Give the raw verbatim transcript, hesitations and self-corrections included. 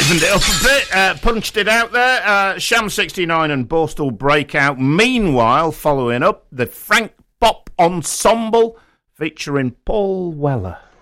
livened it up a bit, uh, punched it out there. Uh, Sham sixty-nine and Borstal Breakout. Meanwhile, following up, the Frank Pop Ensemble featuring Paul Weller.